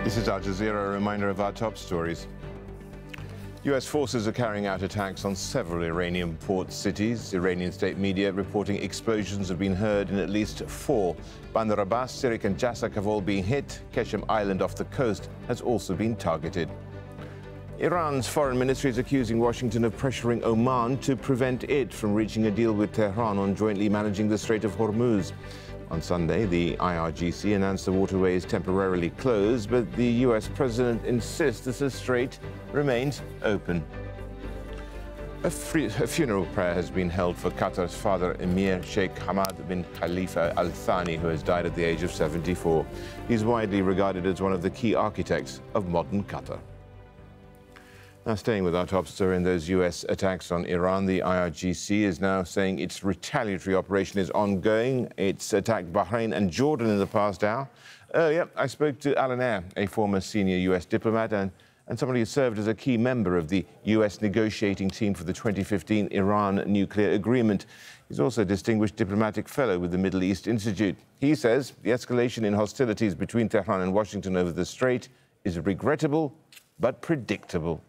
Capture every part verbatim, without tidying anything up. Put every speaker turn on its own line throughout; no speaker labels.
This is Al Jazeera, a reminder of our top stories. U S forces are carrying out attacks on several Iranian port cities. Iranian state media reporting explosions have been heard in at least four. Bandar Abbas, Sirik and Jassak have all been hit. Keshem Island off the coast has also been targeted. Iran's foreign ministry is accusing Washington of pressuring Oman to prevent it from reaching a deal with Tehran on jointly managing the Strait of Hormuz. On Sunday, the I R G C announced the waterway is temporarily closed, but the U S president insists that the strait remains open. A, free, a funeral prayer has been held for Qatar's father, Emir Sheikh Hamad bin Khalifa Al Thani, who has died at the age of seventy-four. He's widely regarded as one of the key architects of modern Qatar. Now, staying with our top story in those U S attacks on Iran, the I R G C is now saying its retaliatory operation is ongoing. It's attacked Bahrain and Jordan in the past hour. Earlier, I spoke to Alan Eyre, a former senior U S diplomat and, and somebody who served as a key member of the U S negotiating team for the twenty fifteen Iran nuclear agreement. He's also a distinguished diplomatic fellow with the Middle East Institute. He says the escalation in hostilities between Tehran and Washington over the strait is regrettable but predictable.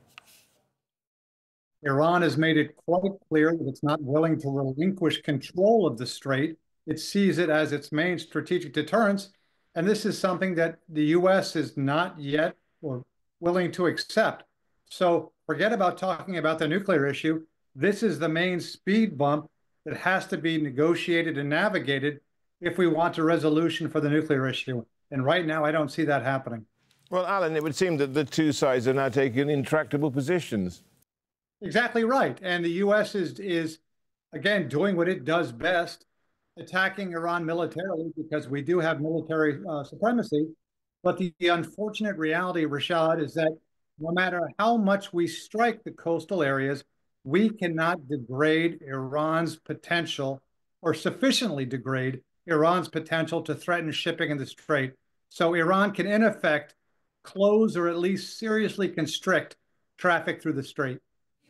Iran has made it quite clear that it's not willing to relinquish control of the strait. It sees it as its main strategic deterrence, and this is something that the U S is not yet or willing to accept. So forget about talking about the nuclear issue. This is the main speed bump that has to be negotiated and navigated if we want a resolution for the nuclear issue. And right now, I don't see that happening.
Well, Alan, it would seem that the two sides are now taking intractable positions.
Exactly right. And the U S is, is, again, doing what it does best, attacking Iran militarily, because we do have military uh, supremacy. But the, the unfortunate reality, Rashad, is that no matter how much we strike the coastal areas, we cannot degrade Iran's potential or sufficiently degrade Iran's potential to threaten shipping in the strait. So Iran can, in effect, close or at least seriously constrict traffic through the strait.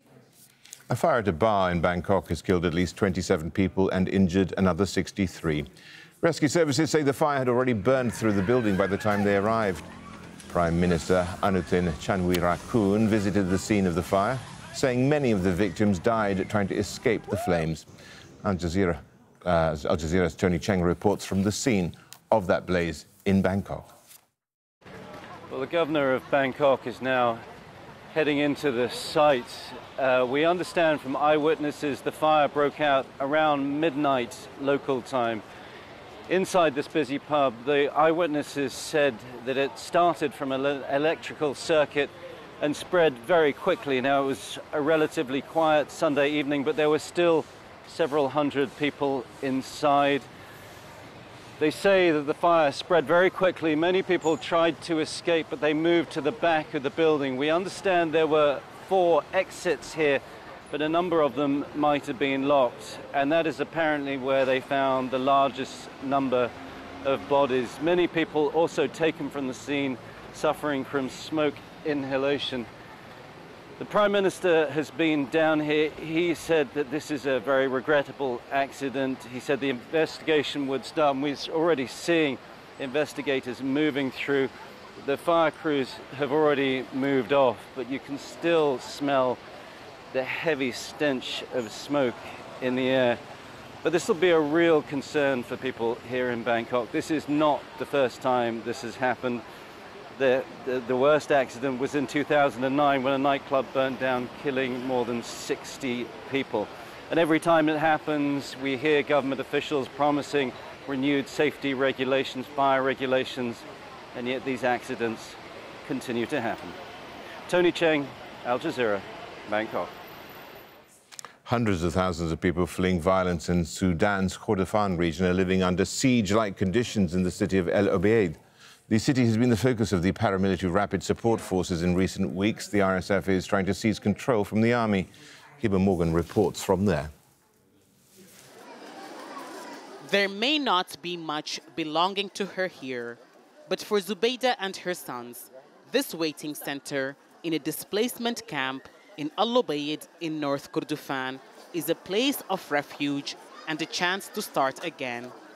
A fire at a bar in Bangkok has killed at least twenty-seven people and injured another sixty-three. Rescue services say the fire had already burned through the building by the time they arrived. Prime Minister Anutin Chanwirakul visited the scene of the fire, saying many of the victims died trying to escape the flames. Al Jazeera, uh, Al Jazeera's Tony Cheng reports from the scene of that blaze in Bangkok.
Well, the governor of Bangkok is now heading into the site. Uh, we understand from eyewitnesses the fire broke out around midnight local time. Inside this busy pub, the eyewitnesses said that it started from an electrical circuit and spread very quickly. Now, it was a relatively quiet Sunday evening, but there were still several hundred people inside. They say that the fire spread very quickly. Many people tried to escape, but they moved to the back of the building. We understand there were four exits here, but a number of them might have been locked. And that is apparently where they found the largest number of bodies. Many people also taken from the scene, suffering from smoke inhalation. The Prime Minister has been down here. He said that this is a very regrettable accident. He said the investigation would start. We're already seeing investigators moving through. The fire crews have already moved off, but you can still smell the heavy stench of smoke in the air. But this will be a real concern for people here in Bangkok. This is not the first time this has happened. The, the, the worst accident was in two thousand nine when a nightclub burnt down, killing more than sixty people. And every time it happens, we hear government officials promising renewed safety regulations, fire regulations, and yet these accidents continue to happen. Tony Cheng, Al Jazeera, Bangkok.
Hundreds of thousands of people fleeing violence in Sudan's Kordofan region are living under siege-like conditions in the city of El Obeid. The city has been the focus of the paramilitary rapid support forces in recent weeks. The R S F is trying to seize control from the army. Hiba Morgan reports from there.
There may not be much belonging to her here, but for Zubeida and her sons, this waiting center in a displacement camp in Al Obeid in North Kordofan is a place of refuge and a chance to start again.